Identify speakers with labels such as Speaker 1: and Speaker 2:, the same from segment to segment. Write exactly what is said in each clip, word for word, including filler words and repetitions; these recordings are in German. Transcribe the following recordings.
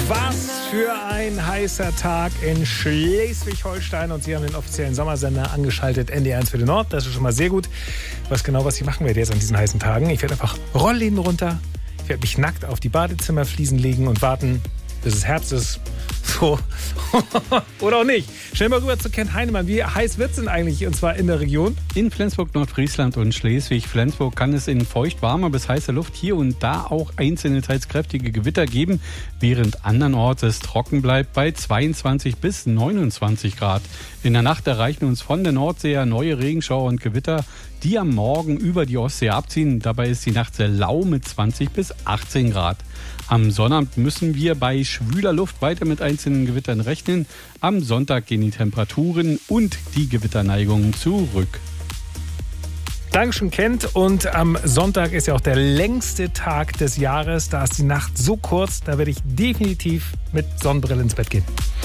Speaker 1: Was für ein heißer Tag in Schleswig-Holstein und Sie haben den offiziellen Sommersender angeschaltet, N D R eins für den Nord. Das ist schon mal sehr gut. Was genau, was ich machen werde jetzt an diesen heißen Tagen. Ich werde einfach Rollläden runter, ich werde mich nackt auf die Badezimmerfliesen legen und warten, bis es Herbst ist. So. Oder auch nicht. Schnell mal rüber zu Kent Heinemann. Wie heiß wird es denn eigentlich, und zwar in der Region?
Speaker 2: In Flensburg, Nordfriesland und Schleswig-Flensburg kann es in feucht-warmer bis heißer Luft hier und da auch einzelne teils kräftige Gewitter geben, während andernorts es trocken bleibt bei zweiundzwanzig bis neunundzwanzig Grad. In der Nacht erreichen uns von der Nordsee neue Regenschauer und Gewitter, die am Morgen über die Ostsee abziehen. Dabei ist die Nacht sehr lau mit zwanzig bis achtzehn Grad. Am Sonnabend müssen wir bei schwüler Luft weiter mit einzelnen Gewittern rechnen. Am Sonntag gehen die Temperaturen und die Gewitterneigungen zurück.
Speaker 1: Dankeschön, Kent. Und am Sonntag ist ja auch der längste Tag des Jahres. Da ist die Nacht so kurz, da werde ich definitiv mit Sonnenbrille ins Bett gehen.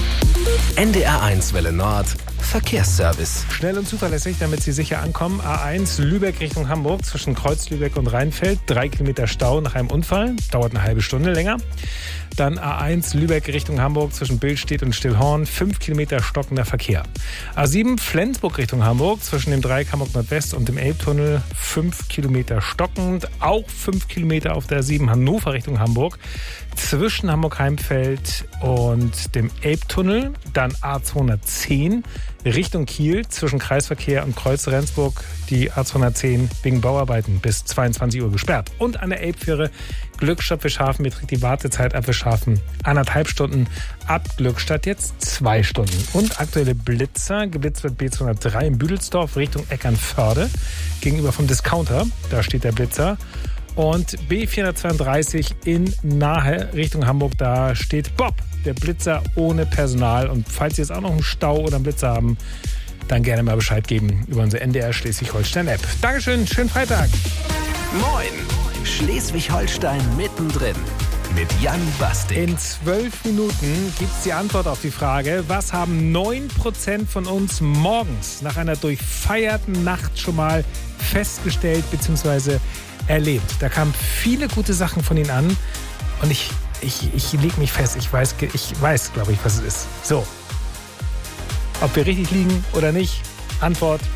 Speaker 3: N D R eins Welle Nord Verkehrsservice.
Speaker 1: Schnell und zuverlässig, damit Sie sicher ankommen. A eins Lübeck Richtung Hamburg zwischen Kreuz-Lübeck und Rheinfeld. Drei Kilometer Stau nach einem Unfall. Dauert eine halbe Stunde länger. Dann A eins Lübeck Richtung Hamburg zwischen Billstedt und Stillhorn. Fünf Kilometer stockender Verkehr. A sieben Flensburg Richtung Hamburg zwischen dem Dreieck Hamburg Nordwest und dem Elbtunnel. Fünf Kilometer stockend. Auch fünf Kilometer auf der A sieben Hannover Richtung Hamburg. Zwischen Hamburg-Heimfeld und dem Elbtunnel. Dann A zweihundertzehn Richtung Kiel zwischen Kreisverkehr und Kreuz Rendsburg. Die A zweihundertzehn wegen Bauarbeiten bis zweiundzwanzig Uhr gesperrt. Und an der Elbfähre Glückstadt Fischhafen beträgt die Wartezeit ab Fischhafen anderthalb Stunden. Ab Glückstadt jetzt zwei Stunden. Und aktuelle Blitzer. Geblitzt wird B zweihundertdrei in Büdelsdorf Richtung Eckernförde. Gegenüber vom Discounter. Da steht der Blitzer. Und B vierhundertzweiunddreißig in Nahe Richtung Hamburg, da steht Bob, der Blitzer ohne Personal. Und falls Sie jetzt auch noch einen Stau oder einen Blitzer haben, dann gerne mal Bescheid geben über unsere N D R Schleswig-Holstein-App. Dankeschön, schönen Freitag.
Speaker 3: Moin, Schleswig-Holstein mittendrin mit Jan Bastik.
Speaker 1: In zwölf Minuten gibt es die Antwort auf die Frage, was haben neun Prozent von uns morgens nach einer durchfeierten Nacht schon mal festgestellt bzw. erlebt. Da kamen viele gute Sachen von Ihnen an und ich, ich, ich lege mich fest, ich weiß, ich weiß, glaube ich, was es ist. So, ob wir richtig liegen oder nicht, Antwort